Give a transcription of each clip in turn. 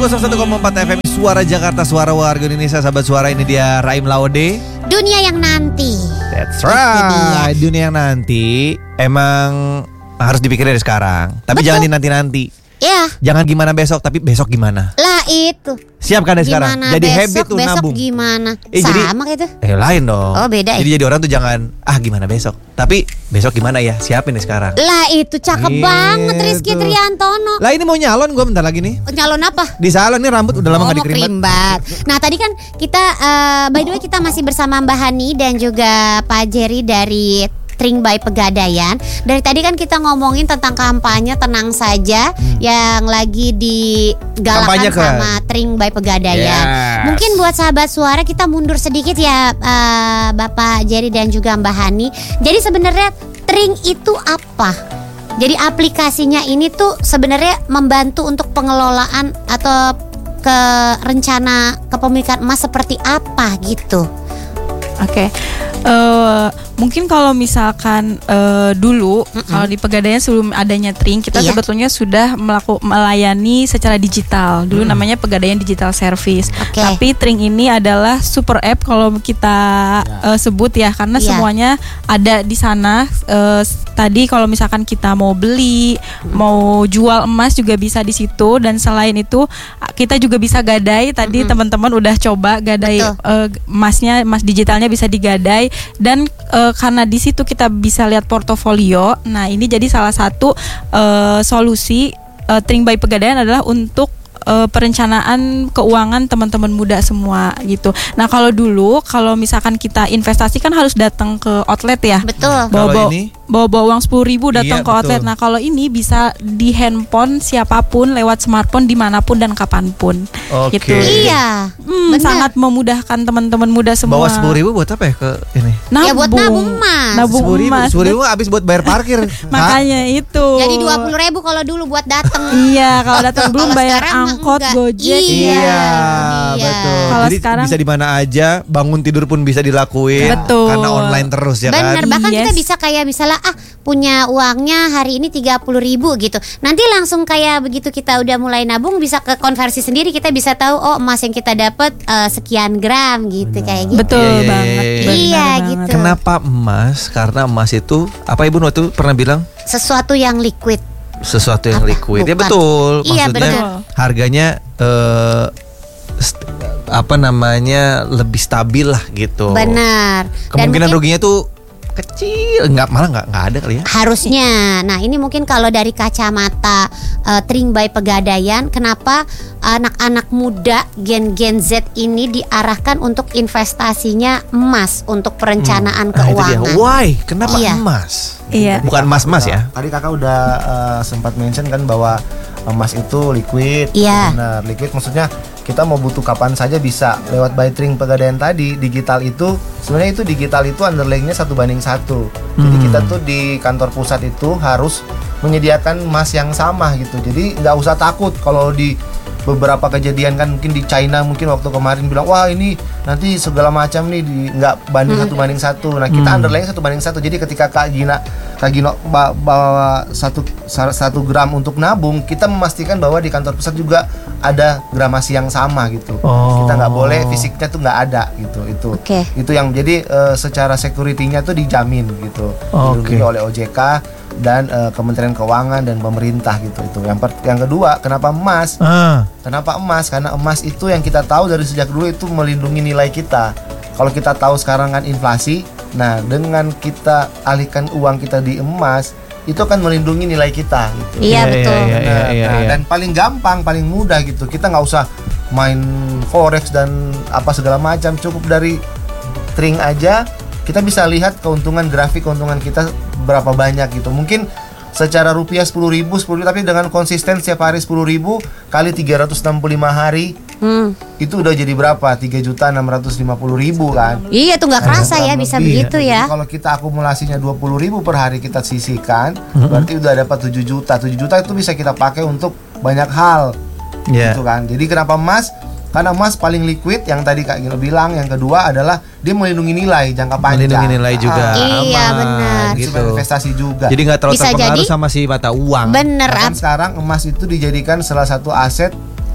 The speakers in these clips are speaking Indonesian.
101,4 FM Suara Jakarta, suara warga Indonesia. Sahabat suara, ini dia Raim Laude. Dunia yang nanti. That's right. Dunia yang nanti emang harus dipikirin dari sekarang. Tapi Betul. jangan dinanti-nanti. Ya. Jangan gimana besok, tapi besok gimana. Lah itu. Siap kan dari sekarang. Gimana Jadi besok, habit tuh besok nabung. Gimana? Jadi, Sama gitu. lain dong. Oh, beda ya? Jadi jadi orang tuh jangan gimana besok, tapi besok gimana ya, siapin nih sekarang. Lah itu cakep Gitu. banget Rizky Triantono. Lah ini mau nyalon gue bentar lagi nih. Nyalon apa? Di salon nih rambut udah lama Oh, gak mau dikerimbat. kerimbat. Nah tadi kan kita by the way kita masih bersama Mbak Hani dan juga Pak Jerry dari Tring by Pegadaian. Dari tadi kan kita ngomongin tentang kampanye Tenang Saja yang lagi digalakan sama Tring by Pegadaian. Yes. Mungkin buat sahabat suara kita mundur sedikit ya, Bapak Jerry dan juga Mbak Hani. Jadi sebenarnya Tring itu apa? Jadi aplikasinya ini tuh sebenarnya membantu untuk pengelolaan atau ke rencana kepemilikan emas seperti apa gitu. Oke. Mungkin kalau misalkan dulu kalau di Pegadaian sebelum adanya Tring kita sebetulnya sudah melayani secara digital. Dulu namanya Pegadaian Digital Service. Tapi Tring ini adalah super app kalau kita sebut ya, karena semuanya ada di sana. Tadi kalau misalkan kita mau beli, mau jual emas juga bisa di situ, dan selain itu kita juga bisa gadai. Tadi teman-teman udah coba gadai emasnya, emas digitalnya bisa digadai, dan karena di situ kita bisa lihat portofolio. Nah, ini jadi salah satu solusi Tring by Pegadaian adalah untuk perencanaan keuangan teman-teman muda semua gitu. Nah, kalau dulu kalau misalkan kita investasi kan harus datang ke outlet ya. Betul. Bawa uang 10.000 datang ke outlet. Nah, kalau ini bisa di handphone siapapun lewat smartphone dimanapun dan kapanpun. Gitu. Iya. Sangat memudahkan teman-teman muda semua. Bawa 10.000 buat apa ya ke ini? Ya buat nabung emas. Nabung emas. 10.000 habis buat bayar parkir. Makanya itu. Jadi 20.000 kalau dulu buat datang. Iya, kalau datang belum bayar angkot, Gojek. Iya, betul. Kalau jadi sekarang bisa di mana aja, bangun tidur pun bisa dilakuin. Betul. Karena online terus ya kan. Bener, bahkan kita bisa kayak misalnya punya uangnya hari ini 30.000 gitu. Nanti langsung kayak begitu kita udah mulai nabung bisa ke konversi sendiri, kita bisa tahu emas yang kita dapat sekian gram gitu. Kayak gitu. Betul banget. Iya gitu. Kenapa emas? Karena emas itu apa Ibu waktu pernah bilang? Sesuatu yang liquid. Sesuatu yang liquid. Ya betul. Iya, Maksudnya betul. harganya lebih stabil lah gitu. Benar. Kemungkinan ruginya tuh kecil, malah nggak ada kali ya. Harusnya. Nah, ini mungkin kalau dari kacamata Tring by Pegadaian, kenapa anak-anak muda Gen Z ini diarahkan untuk investasinya emas untuk perencanaan keuangan. Why? Kenapa emas? Iya. Bukan emas ya? Tadi kakak udah sempat mention kan bahwa emas itu liquid. Iya. Benar, liquid maksudnya kita mau butuh kapan saja bisa. Lewat by Tring Pegadaian tadi, digital itu sebenarnya itu digital itu underlying-nya 1:1. Jadi kita tuh di kantor pusat itu harus menyediakan emas yang sama gitu. Jadi nggak usah takut kalau di beberapa kejadian kan, mungkin di China mungkin waktu kemarin bilang wah ini nanti segala macam nih nggak banding 1:1. Nah kita underlying 1:1. Jadi ketika Kak Gino bawa 1 gram untuk nabung, kita memastikan bahwa di kantor pusat juga ada gramasi yang sama gitu. Kita nggak boleh fisiknya tuh nggak ada gitu. Itu yang jadi secara security-nya tuh dijamin gitu. Dilindungi oleh OJK dan Kementerian Keuangan dan pemerintah gitu. Itu yang kedua, kenapa emas? Kenapa emas? Karena emas itu yang kita tahu dari sejak dulu itu melindungi nilai kita. Kalau kita tahu sekarang kan inflasi, nah dengan kita alihkan uang kita di emas, itu akan melindungi nilai kita gitu. Iya, betul. Dan paling gampang, paling mudah gitu. Kita nggak usah main forex dan apa segala macam, cukup dari Tring aja kita bisa lihat grafik keuntungan kita berapa banyak gitu. Mungkin secara rupiah 10.000, tapi dengan konsisten setiap hari 10.000 kali 365 hari, itu udah jadi berapa? 3.650.000 kan? Iya tuh nggak kerasa ya bisa begitu ya. Jadi kalau kita akumulasinya 20.000 per hari kita sisihkan, berarti udah dapat 7 juta. 7 juta itu bisa kita pakai untuk banyak hal, gitu kan? Jadi kenapa emas? Karena emas paling liquid, yang tadi Kak Gino bilang. Yang kedua adalah dia melindungi nilai jangka panjang. Melindungi nilai juga. Iya benar. Gitu. Investasi juga. Jadi nggak terlalu Bisa terpengaruh jadi sama si mata uang. Bener. Bahkan sekarang emas itu dijadikan salah satu aset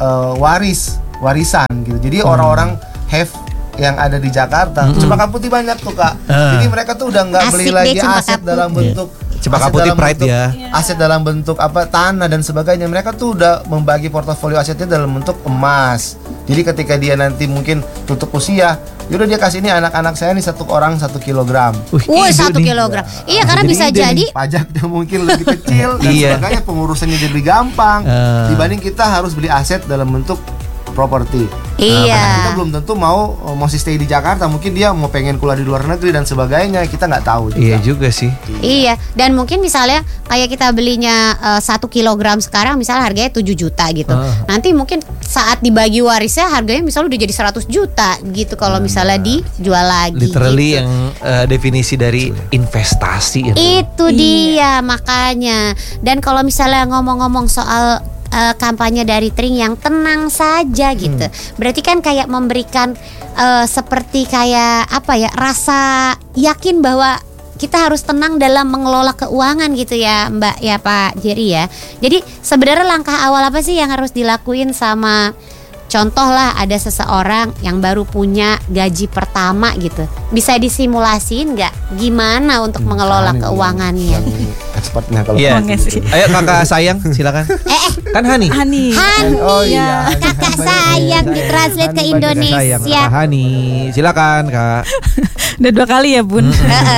warisan gitu. Jadi orang-orang have yang ada di Jakarta, Cempaka Putih banyak tuh Kak. Jadi mereka tuh udah nggak beli Asik lagi deh Cempaka aset dalam bentuk Cempaka aset Putih dalam Pride bentuk- ya. aset dalam bentuk tanah dan sebagainya. Mereka tuh udah membagi portofolio asetnya dalam bentuk emas. Jadi ketika dia nanti mungkin tutup usia, yaudah dia kasih ini anak-anak saya nih 1 orang 1 kilogram. Woi 1 kilogram. Iya karena bisa ide jadi Pajaknya mungkin lebih kecil dan Iya. sebagainya, pengurusannya jadi lebih gampang dibanding kita harus beli aset dalam bentuk properti. Iya. Karena kita belum tentu mau stay di Jakarta, mungkin dia mau pengen kuliah di luar negeri dan sebagainya, kita nggak tahu juga. Iya juga sih. Iya, dan mungkin misalnya kayak kita belinya 1 kilogram sekarang misalnya harganya 7 juta gitu. Nanti mungkin saat dibagi warisnya harganya misalnya udah jadi 100 juta gitu kalau misalnya dijual lagi. Literally gitu. yang definisi dari investasi itu. Itu dia makanya. Dan kalau misalnya ngomong-ngomong soal kampanye dari Tring yang tenang saja gitu, berarti kan kayak memberikan seperti kayak apa ya, rasa yakin bahwa kita harus tenang dalam mengelola keuangan gitu ya Mbak ya Pak Jerry ya. Jadi sebenarnya langkah awal apa sih yang harus dilakuin sama, contoh lah ada seseorang yang baru punya gaji pertama gitu, bisa disimulasiin nggak gimana untuk mengelola keuangannya? Expertnya kalau Iya. Oke sih. Ayo kakak sayang, silakan. Kan Hani. Hani. Oh iya. Kakak sayang ditranslate ke Sayang, Indonesia. kakak Hani. Silakan kak. Udah 2 kali ya Bun.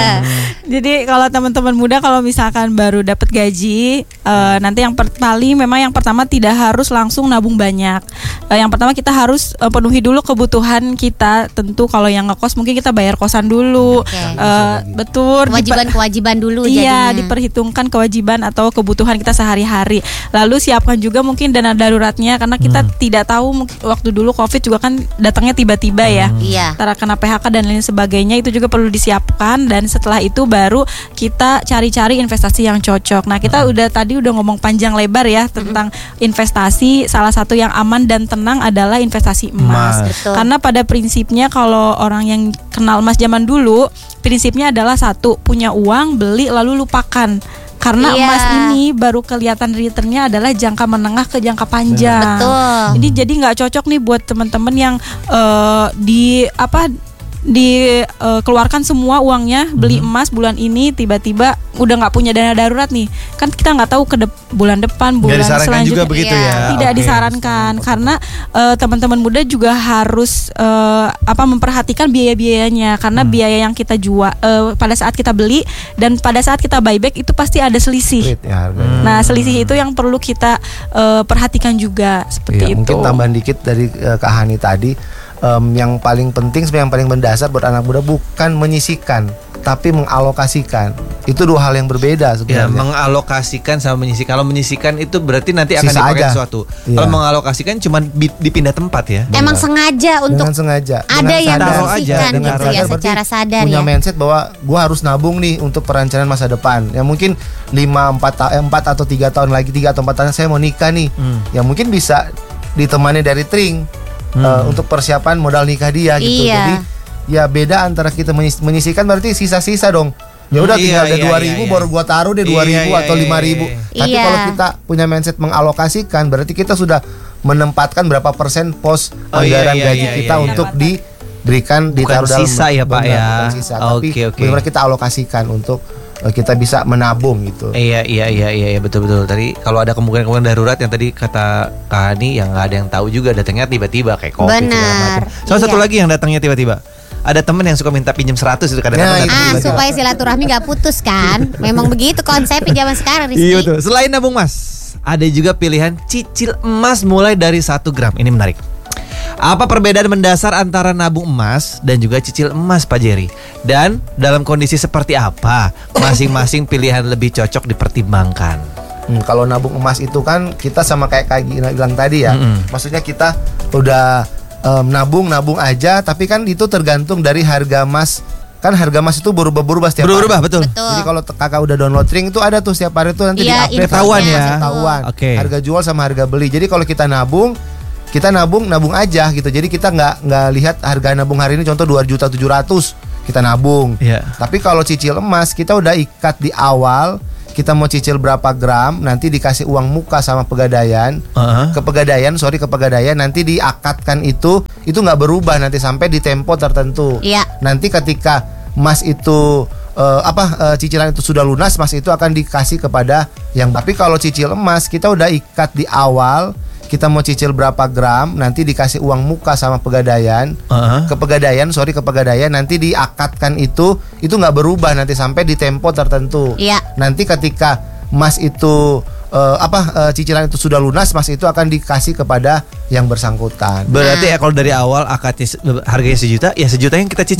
Jadi kalau teman-teman muda kalau misalkan baru dapat gaji, nanti yang pertama tidak harus langsung nabung banyak. Yang pertama kita harus penuhi dulu kebutuhan kita. Tentu kalau yang ngekos mungkin kita bayar kosan dulu. Oke. Betul. Kewajiban dulu Iya, jadinya. diperhitungkan kewajiban atau kebutuhan kita sehari-hari. Lalu siapkan juga mungkin dana daruratnya karena kita tidak tahu waktu dulu Covid juga kan datangnya tiba-tiba ya. Iya. Antara kena PHK dan lain sebagainya, itu juga perlu disiapkan, dan setelah itu baru kita cari-cari investasi yang cocok. Nah, kita udah ngomong panjang lebar ya tentang investasi. Salah satu yang aman dan tenang adalah investasi emas. Betul. Karena pada prinsipnya kalau orang yang kenal emas zaman dulu, prinsipnya adalah satu, punya uang, beli lalu lupakan. Karena Iya. emas ini baru kelihatan returnnya adalah jangka menengah ke jangka panjang. Betul. Jadi nggak cocok nih buat teman-teman yang keluarkan semua uangnya beli emas bulan ini, tiba-tiba udah nggak punya dana darurat nih, kan kita nggak tahu bulan depan, bulan Nggak disarankan selanjutnya. juga begitu Iya. ya. Tidak Oke. disarankan karena teman-teman muda juga harus memperhatikan biaya-biayanya, karena biaya yang kita jual pada saat kita beli dan pada saat kita buyback itu pasti ada selisih. Rate ya harganya. Nah, selisih itu yang perlu kita perhatikan juga seperti Iya, itu. mungkin tambahan dikit dari Kak Hani tadi, yang paling penting sebenarnya, yang paling mendasar buat anak muda bukan menyisihkan, tapi mengalokasikan. Itu 2 hal yang berbeda Ya, sebenarnya. mengalokasikan sama menyisihkan. Kalau menyisihkan itu berarti nanti akan Sisa dipakai aja. sesuatu. Iya. Kalau mengalokasikan cuma dipindah tempat ya. Emang sengaja untuk Dengan sengaja, ada dengan yang sadar. taruh aja, disisihkan dengan gitu ya, sadar, berarti secara sadar punya ya. mindset bahwa gue harus nabung nih untuk perencanaan masa depan. Ya mungkin 4 atau 3 tahun lagi, 3 atau 4 tahun saya mau nikah nih. Ya mungkin bisa ditemani dari Tring untuk persiapan modal nikah dia gitu. Iya. Jadi ya beda antara kita menyisihkan, berarti sisa-sisa dong. Ya udah tinggal ada 2.000 baru gua taruh deh 2.000 Iya, atau iya, 5.000. iya. Tapi Iya. kalau kita punya mindset mengalokasikan, berarti kita sudah menempatkan berapa persen pos Oh, iya, anggaran iya, gaji iya, kita iya. untuk diberikan, Bukan ditaruh dalam sisa ya, Pak, benar, ya. bukan sisa, tapi Oke. benar kita alokasikan untuk kita bisa menabung gitu. Iya betul. Tadi kalau ada kemungkinan darurat yang tadi kata Kak Hani, yang nggak ada yang tahu juga, datangnya tiba-tiba kayak Covid segala Benar. macam. Salah satu Iya. lagi yang datangnya tiba-tiba. Ada temen yang suka minta pinjam 100 itu kadang-kadang. Nah, datang tiba-tiba. Supaya silaturahmi gak putus kan. Memang begitu konsepnya zaman sekarang Rizky. Iya betul. Selain nabung emas, ada juga pilihan cicil emas mulai dari 1 gram. Ini menarik. Apa perbedaan mendasar antara nabung emas dan juga cicil emas, Pak Jerry? Dan dalam kondisi seperti apa masing-masing pilihan lebih cocok dipertimbangkan? Kalau nabung emas itu kan kita sama kayak Gina bilang tadi ya. Maksudnya kita udah nabung aja, tapi kan itu tergantung dari harga emas. Kan harga emas itu berubah-berubah setiap Berubah, hari. betul. Jadi kalau kakak udah download Tring itu ada tuh setiap hari tuh nanti Iya, di-update ketahuan infonya, ya. ketahuan. Oke. Harga jual sama harga beli. Jadi kalau kita nabung aja gitu. Jadi kita nggak lihat harga nabung hari ini, contoh 2.700.000 kita nabung. Iya. Tapi kalau cicil emas kita udah ikat di awal, kita mau cicil berapa gram, nanti dikasih uang muka sama Pegadaian. Ke Pegadaian nanti diakadkan itu nggak berubah nanti sampai di tempo tertentu. Iya. Nanti ketika Mas itu cicilan itu sudah lunas, Mas itu akan dikasih kepada yang. Tapi kalau cicil emas kita udah ikat di awal, kita mau cicil berapa gram, nanti dikasih uang muka sama Pegadaian. Ke Pegadaian nanti diakadkan itu nggak berubah nanti sampai di tempo tertentu. Iya. Nanti ketika Mas itu cicilan itu sudah lunas, Mas itu akan dikasih kepada yang bersangkutan. Berarti ya kalau dari awal akadnya harganya 1 juta, ya 1 juta yang kita cicil.